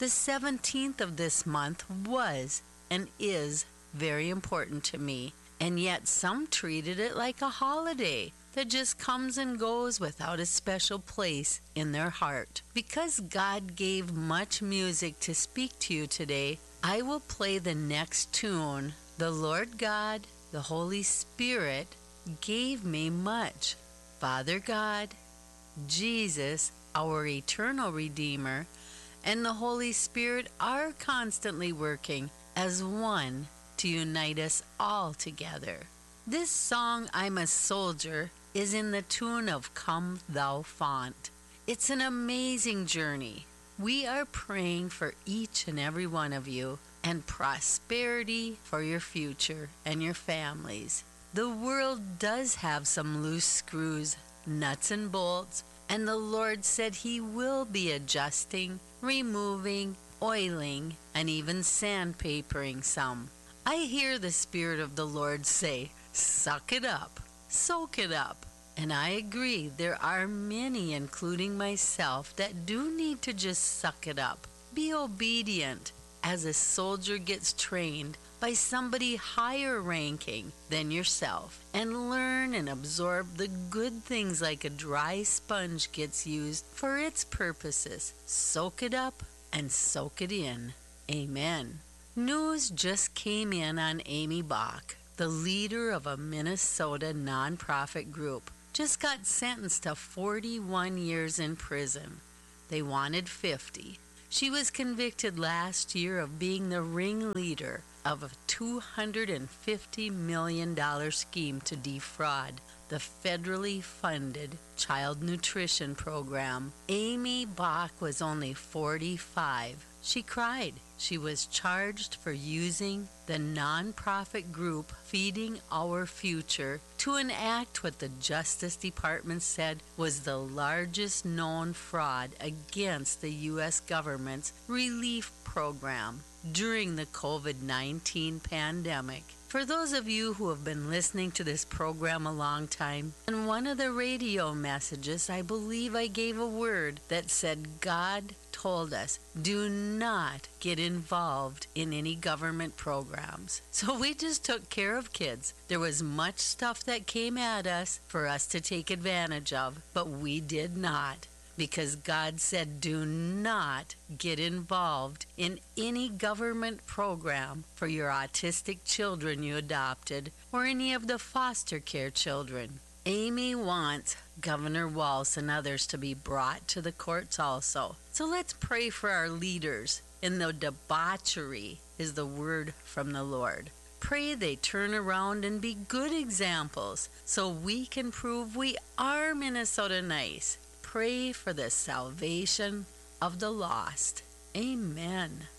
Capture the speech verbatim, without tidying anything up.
The seventeenth of this month was and is very important to me, and yet some treated it like a holiday that just comes and goes without a special place in their heart. Because God gave much music to speak to you today, I will play the next tune. The Lord God, the Holy Spirit, gave me much. Father God, Jesus, our eternal Redeemer, and the Holy Spirit are constantly working as one to unite us all together. This song, I'm a Soldier, is in the tune of Come Thou Font. It's an amazing journey. We are praying for each and every one of you and prosperity for your future and your families. The world does have some loose screws, nuts and bolts, and the Lord said He will be adjusting, removing, oiling, and even sandpapering some. I hear the Spirit of the Lord say, suck it up, soak it up. And I agree, there are many, including myself, that do need to just suck it up. Be obedient as a soldier gets trained by somebody higher ranking than yourself, and learn and absorb the good things like a dry sponge gets used for its purposes. Soak it up and soak it in. Amen. News just came in on Amy Bach, the leader of a Minnesota nonprofit group, just got sentenced to forty-one years in prison. They wanted fifty. She was convicted last year of being the ringleader of a two hundred fifty million dollars scheme to defraud the federally funded child nutrition program. Amy Bach was only forty-five. She cried. She was charged for using the nonprofit group Feeding Our Future to enact what the Justice Department said was the largest known fraud against the U S government's relief program during the covid nineteen pandemic. For those of you who have been listening to this program a long time, in one of the radio messages, I believe I gave a word that said God told us, do not get involved in any government programs. So we just took care of kids. There was much stuff that came at us for us to take advantage of, but we did not. Because God said, do not get involved in any government program for your autistic children you adopted or any of the foster care children. Amy wants Governor Walz and others to be brought to the courts also. So let's pray for our leaders. In the debauchery is the word from the Lord. Pray they turn around and be good examples so we can prove we are Minnesota nice. Pray for the salvation of the lost. Amen.